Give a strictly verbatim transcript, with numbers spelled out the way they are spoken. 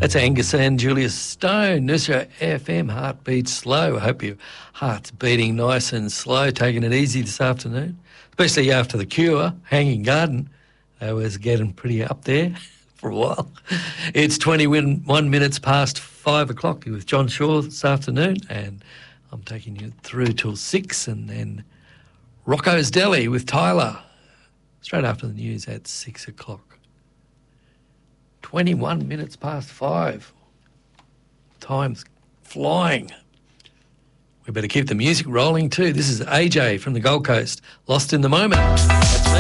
That's Angus and Julius Stone. Nursery F M, Heartbeat Slow. I hope your heart's beating nice and slow, taking it easy this afternoon, especially after the Cure, Hanging Garden. I was getting pretty up there for a while. It's twenty-one minutes past five o'clock with John Shaw this afternoon, and I'm taking you through till six, and then Rocco's Deli with Tyler straight after the news at six o'clock. twenty-one minutes past five. Time's flying. We better keep the music rolling too. This is A J from the Gold Coast, Lost in the Moment.